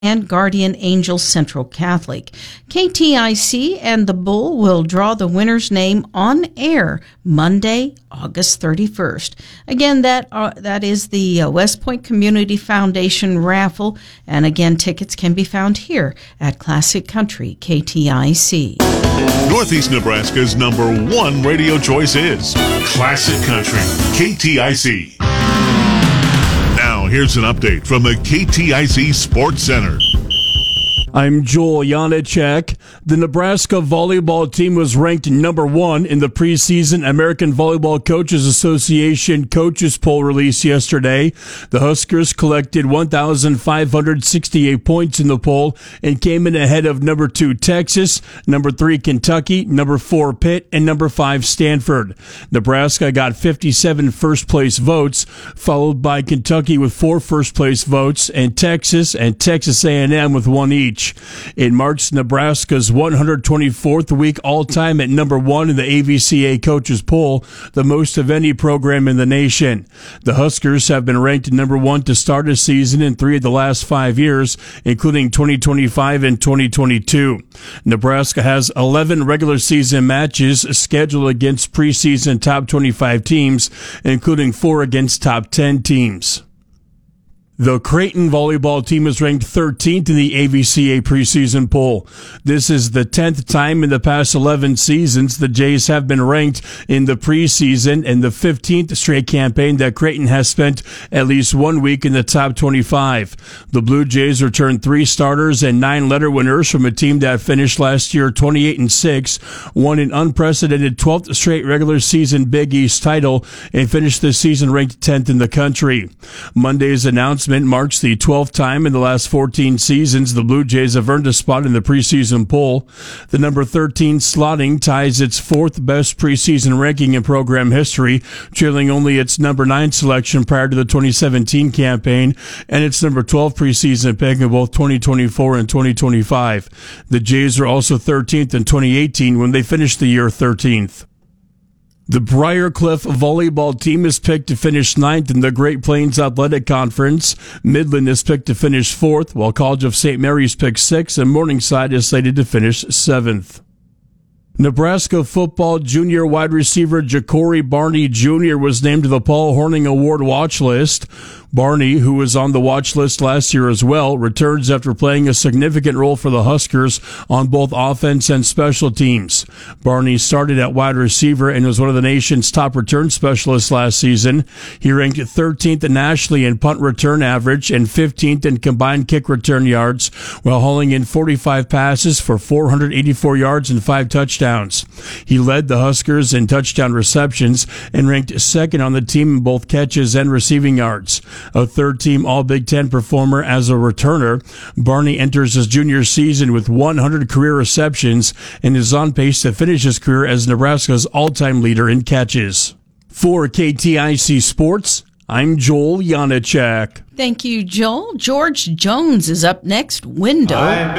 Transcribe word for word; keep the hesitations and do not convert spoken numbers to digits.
and Guardian Angel Central Catholic. K T I C and the Bull will draw the winner's name on air Monday, August thirty-first. Again, that uh, that is the uh, West Point Community Foundation raffle, and again, tickets can be found here at Classic Country K T I C. Northeast Nebraska's number one radio choice is Classic Country K T I C. Now, here's an update from the K T I C Sports Center. I'm Joel Janacek. The Nebraska volleyball team was ranked number one in the preseason American Volleyball Coaches Association coaches poll released yesterday. The Huskers collected one thousand five hundred sixty-eight points in the poll and came in ahead of number two Texas, number three Kentucky, number four Pitt, and number five Stanford. Nebraska got fifty-seven first-place votes, followed by Kentucky with four first-place votes, and Texas and Texas A and M with one each. It marks Nebraska's one hundred twenty-fourth week all-time at number one in the A V C A coaches poll, the most of any program in the nation. The Huskers have been ranked number one to start a season in three of the last five years, including twenty twenty-five and twenty twenty-two. Nebraska has eleven regular season matches scheduled against preseason top twenty-five teams, including four against top ten teams. The Creighton volleyball team is ranked thirteenth in the A V C A preseason poll. This is the tenth time in the past eleven seasons the Jays have been ranked in the preseason, and the fifteenth straight campaign that Creighton has spent at least one week in the top twenty-five. The Blue Jays returned three starters and nine letter winners from a team that finished last year twenty-eight and six, won an unprecedented twelfth straight regular season Big East title, and finished the season ranked tenth in the country. Monday's announcement marks the twelfth time in the last fourteen seasons the Blue Jays have earned a spot in the preseason poll. The number thirteen slotting ties its fourth best preseason ranking in program history, trailing only its number nine selection prior to the twenty seventeen campaign and its number twelve preseason pick in both twenty twenty-four and twenty twenty-five. The Jays are also thirteenth in twenty eighteen when they finished the year thirteenth. The Briarcliff volleyball team is picked to finish ninth in the Great Plains Athletic Conference. Midland is picked to finish fourth, while College of Saint Mary's picked sixth, and Morningside is slated to finish seventh. Nebraska football junior wide receiver Ja'Cory Barney Junior was named to the Paul Hornung Award watch list. Barney, who was on the watch list last year as well, returns after playing a significant role for the Huskers on both offense and special teams. Barney started at wide receiver and was one of the nation's top return specialists last season. He ranked thirteenth nationally in punt return average and fifteenth in combined kick return yards, while hauling in forty-five passes for four hundred eighty-four yards and five touchdowns. He led the Huskers in touchdown receptions and ranked second on the team in both catches and receiving yards. A third-team All-Big Ten performer as a returner, Barney enters his junior season with one hundred career receptions and is on pace to finish his career as Nebraska's all-time leader in catches. For K T I C Sports, I'm Joel Janacek. Thank you, Joel. George Jones is up next. Window